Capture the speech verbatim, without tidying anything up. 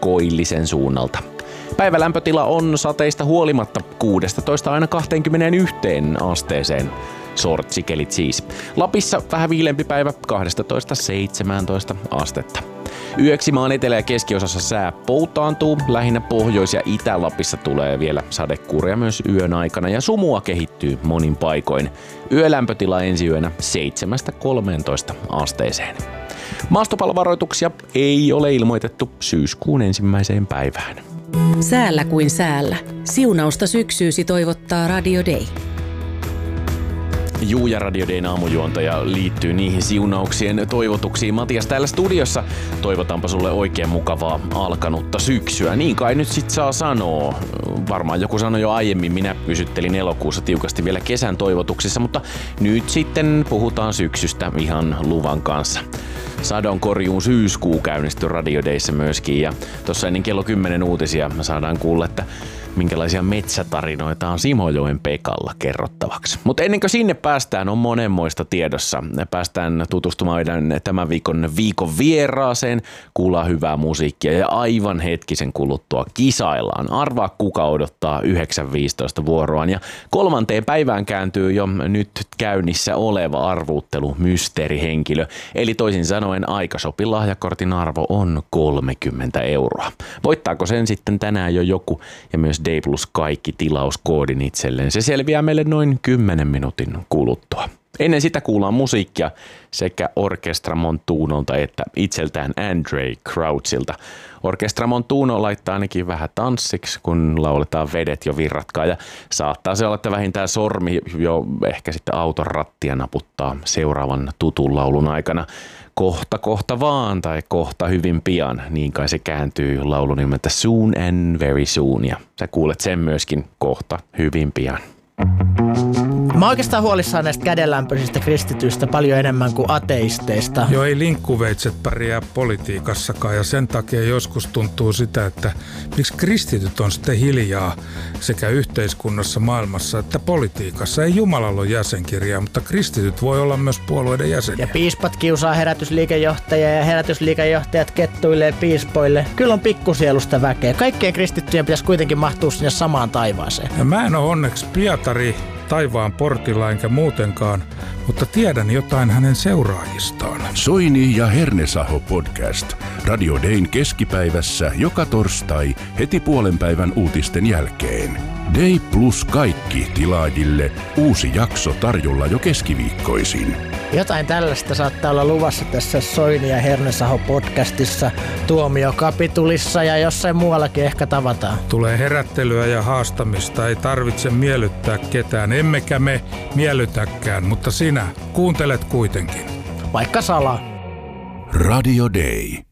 Koillisen suunnalta. Päivälämpötila on sateista huolimatta kuusitoista aina kaksikymmentäyksi asteeseen. Sortsikelit siis. Lapissa vähän viilempi päivä kaksitoista seitsemäntoista astetta. Yöksi maan etelä- ja keskiosassa sää poutaantuu. Lähinnä Pohjois- ja Itä-Lapissa tulee vielä sadekuuria myös yön aikana ja sumua kehittyy monin paikoin. Yölämpötila ensi yönä seitsemästä kolmeentoista asteeseen. Maastopalovaroituksia ei ole ilmoitettu syyskuun ensimmäiseen päivään. Säällä kuin säällä. Siunausta syksyysi toivottaa Radio Day. Juu, ja Radio Dayn aamujuontaja liittyy niihin siunauksien toivotuksiin. Matias täällä studiossa. Toivotaanpa sulle oikein mukavaa alkanutta syksyä. Niin kai nyt sit saa sanoa. Varmaan joku sanoi jo aiemmin, minä pysyttelin elokuussa tiukasti vielä kesän toivotuksissa, mutta nyt sitten puhutaan syksystä ihan luvan kanssa. Sadonkorjuun syyskuu käynnistyi Radio Dayssä myöskin, ja tuossa ennen kello kymmenen uutisia me saadaan kuulla, että minkälaisia metsätarinoita on Simojoen Pekalla kerrottavaksi. Mutta ennen kuin sinne päästään, on monenmoista tiedossa. Päästään tutustumaan tämän viikon viikon vieraaseen, kuullaan hyvää musiikkia ja aivan hetkisen kuluttua kisaillaan. Arvaa kuka odottaa yhdeksän viisitoista vuoroaan, ja kolmanteen päivään kääntyy jo nyt käynnissä oleva arvuuttelu mysteerihenkilö. Eli toisin sanoen Aikasoppin lahjakortin arvo on kolmekymmentä euroa. Voittaako sen sitten tänään jo joku ja myös D plus kaikki tilauskoodin itselleen? Se selviää meille noin kymmenen minuutin kuluttua. Ennen sitä kuullaan musiikkia sekä Orkestra Montunolta että itseltään Andre Crouchilta. Orkestra Montuno laittaa ainakin vähän tanssiksi, kun lauletaan Vedet jo virratkaa, ja saattaa se olla, että vähintään sormi jo ehkä sitten auton rattia naputtaa seuraavan tutun laulun aikana. Kohta, kohta vaan tai kohta hyvin pian, niin kai se kääntyy laulun nimeltä Soon and Very Soon, ja sä kuulet sen myöskin kohta hyvin pian. Mä oon oikeastaan huolissaan näistä kädenlämpöisistä kristityistä paljon enemmän kuin ateisteista. Joo, ei linkkuveitset pärjää politiikassakaan, ja sen takia joskus tuntuu sitä, että miksi kristityt on sitten hiljaa sekä yhteiskunnassa, maailmassa että politiikassa. Ei Jumalalla ole jäsenkirjaa, mutta kristityt voi olla myös puolueiden jäseniä. Ja piispat kiusaa herätysliikejohtajia ja herätysliikejohtajat kettuilee piispoille. Kyllä on pikkusielusta väkeä. Kaikkien kristittyjen pitäisi kuitenkin mahtua sinne samaan taivaaseen. Ja mä en ole onneksi Pietari taivaan portilla enkä muutenkaan, mutta tiedän jotain hänen seuraajistaan. Soini ja Hernesaho podcast. Radio Dayn keskipäivässä joka torstai heti puolen päivän uutisten jälkeen. Day plus kaikki tilaajille. Uusi jakso tarjolla jo keskiviikkoisin. Jotain tällaista saattaa olla luvassa tässä Soini ja Hernesaho podcastissa, Tuomiokapitulissa ja jossain muuallakin ehkä tavataan. Tulee herättelyä ja haastamista, ei tarvitse miellyttää ketään, emmekä me miellytäkään, mutta sinä kuuntelet kuitenkin. Vaikka salaa. Radio Day.